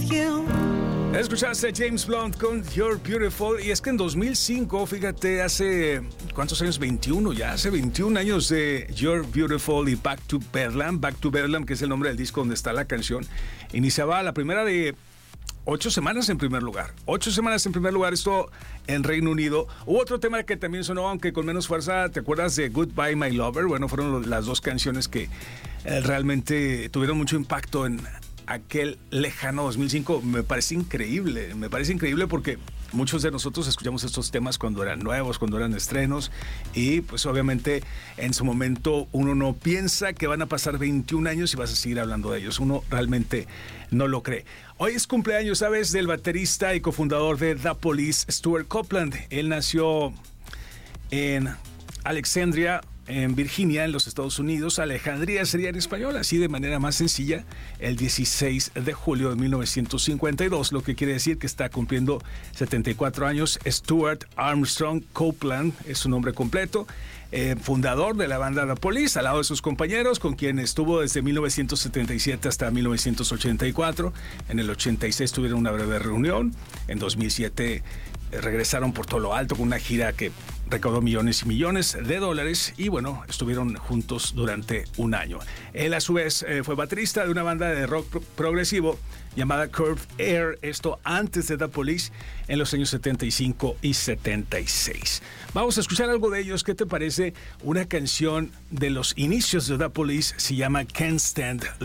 you. Escuchaste a James Blunt con You're Beautiful. Y es que en 2005, fíjate, hace ¿cuántos años? 21 ya. Hace 21 años de You're Beautiful y Back to Bedlam. Back to Bedlam, que es el nombre del disco donde está la canción. Iniciaba la primera de 8 semanas en primer lugar. 8 semanas en primer lugar, esto en Reino Unido. Hubo otro tema que también sonó, aunque con menos fuerza. ¿Te acuerdas de Goodbye My Lover? Bueno, fueron las dos canciones que realmente tuvieron mucho impacto en aquel lejano 2005. Me parece increíble porque muchos de nosotros escuchamos estos temas cuando eran nuevos, cuando eran estrenos, y pues obviamente en su momento uno no piensa que van a pasar 21 años y vas a seguir hablando de ellos. Uno realmente no lo cree. Hoy es cumpleaños, ¿sabes?, del baterista y cofundador de The Police, Stuart Copeland. Él nació en Alexandria, en Virginia, en los Estados Unidos. Alejandría sería en español, así de manera más sencilla, el 16 de julio de 1952, lo que quiere decir que está cumpliendo 74 años. Stuart Armstrong Copeland es su nombre completo, fundador de la banda The Police, al lado de sus compañeros, con quien estuvo desde 1977 hasta 1984. En el 86 tuvieron una breve reunión. En 2007 regresaron por todo lo alto con una gira que recaudó millones y millones de dólares, y bueno, estuvieron juntos durante un año. Él a su vez fue baterista de una banda de rock progresivo llamada Curved Air, esto antes de The Police, en los años 75 y 76. Vamos a escuchar algo de ellos. ¿Qué te parece? Una canción de los inicios de The Police se llama Can't Stand